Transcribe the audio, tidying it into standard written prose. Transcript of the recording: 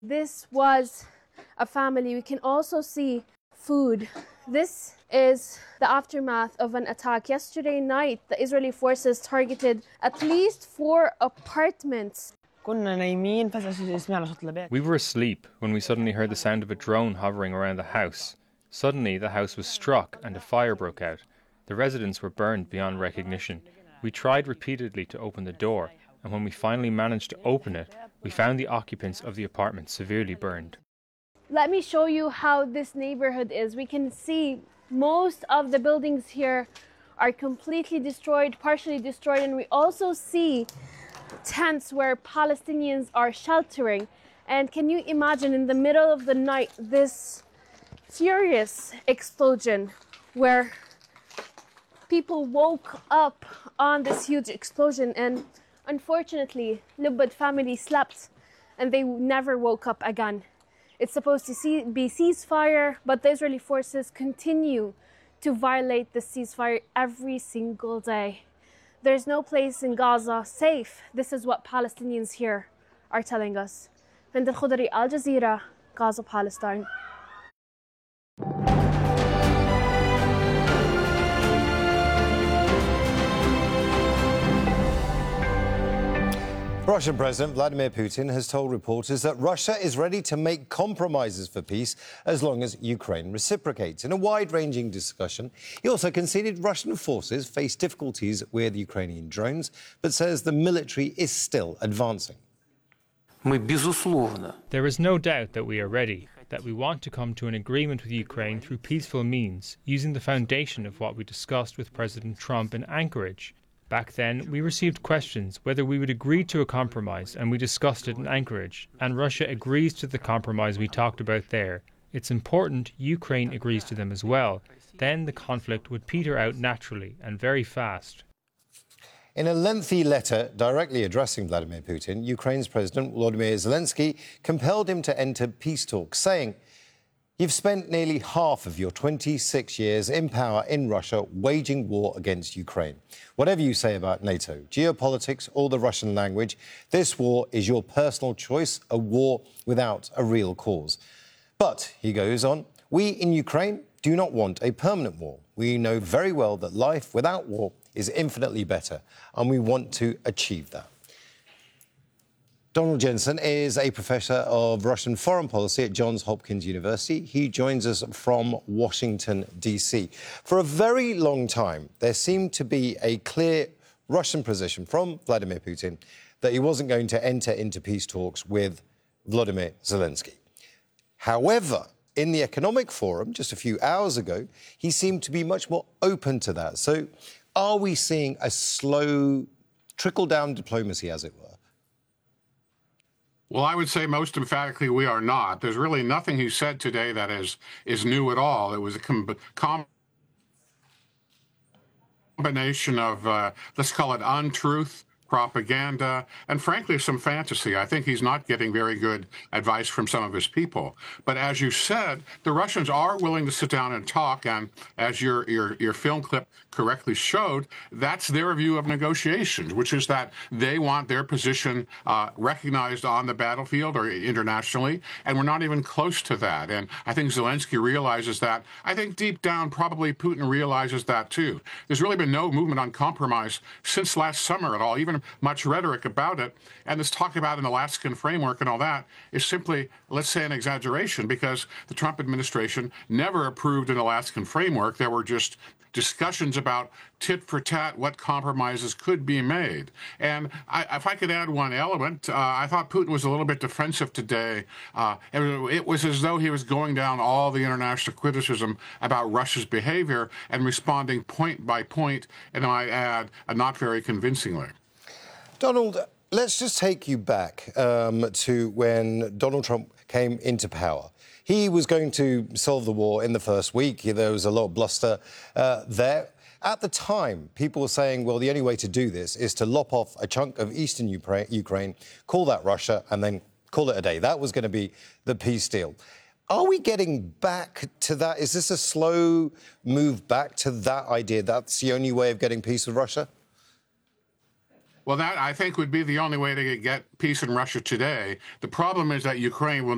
This was a family. We can also see food. This is the aftermath of an attack. Yesterday night, the Israeli forces targeted at least 4 apartments. We were asleep when we suddenly heard the sound of a drone hovering around the house. Suddenly, the house was struck and a fire broke out. The residents were burned beyond recognition. We tried repeatedly to open the door, and when we finally managed to open it, we found the occupants of the apartment severely burned. Let me show you how this neighborhood is. We can see most of the buildings here are completely destroyed, partially destroyed, and we also see tents where Palestinians are sheltering. And can you imagine in the middle of the night this furious explosion where people woke up on this huge explosion, and unfortunately Lubbad family slept and they never woke up again. It's supposed to be ceasefire, but the Israeli forces continue to violate the ceasefire every single day. There's no place in Gaza safe. This is what Palestinians here are telling us. Hind Al-Khudri, Al Jazeera, Gaza, Palestine. Russian President Vladimir Putin has told reporters that Russia is ready to make compromises for peace as long as Ukraine reciprocates. In a wide-ranging discussion, he also conceded Russian forces face difficulties with Ukrainian drones, but says the military is still advancing. There is no doubt that we are ready, that we want to come to an agreement with Ukraine through peaceful means, using the foundation of what we discussed with President Trump in Anchorage. Back then, we received questions whether we would agree to a compromise, and we discussed it in Anchorage, and Russia agrees to the compromise we talked about there. It's important Ukraine agrees to them as well. Then the conflict would peter out naturally and very fast. In a lengthy letter directly addressing Vladimir Putin, Ukraine's President Volodymyr Zelensky compelled him to enter peace talks, saying, "You've spent nearly half of your 26 years in power in Russia waging war against Ukraine. Whatever you say about NATO, geopolitics or the Russian language, this war is your personal choice, a war without a real cause." But, he goes on, "We in Ukraine do not want a permanent war. We know very well that life without war is infinitely better, and we want to achieve that." Donald Jensen is a professor of Russian foreign policy at Johns Hopkins University. He joins us from Washington, D.C. For a very long time, there seemed to be a clear Russian position from Vladimir Putin that he wasn't going to enter into peace talks with Volodymyr Zelensky. However, in the Economic Forum just a few hours ago, he seemed to be much more open to that. So are we seeing a slow trickle-down diplomacy, as it were? Well, I would say most emphatically we are not. There's really nothing he said today that is new at all. It was a combination of, let's call it untruth, propaganda, and frankly, some fantasy. I think he's not getting very good advice from some of his people. But as you said, the Russians are willing to sit down and talk, and as your film clip correctly showed, that's their view of negotiations, which is that they want their position recognized on the battlefield or internationally, and we're not even close to that. And I think Zelensky realizes that. I think deep down, probably Putin realizes that too. There's really been no movement on compromise since last summer at all, even much rhetoric about it. And this talk about an Alaskan framework and all that is simply, let's say, an exaggeration, because the Trump administration never approved an Alaskan framework. There were just discussions about tit for tat, what compromises could be made. And if I could add one element, I thought Putin was a little bit defensive today. It was as though he was going down all the international criticism about Russia's behavior and responding point by point, and I add, not very convincingly. Donald, let's just take you back to when Donald Trump came into power. He was going to solve the war in the first week. There was a lot of bluster there. At the time, people were saying, well, the only way to do this is to lop off a chunk of eastern Ukraine, call that Russia, and then call it a day. That was going to be the peace deal. Are we getting back to that? Is this a slow move back to that idea? That's the only way of getting peace with Russia? Well, that, I think, would be the only way to get peace in Russia today. The problem is that Ukraine will